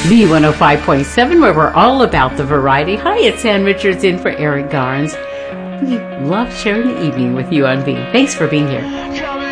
B105.7, where we're all about the variety. Hi, it's Ann Richards in for Eric Garnes. We love sharing the evening with you on B. Thanks for being here.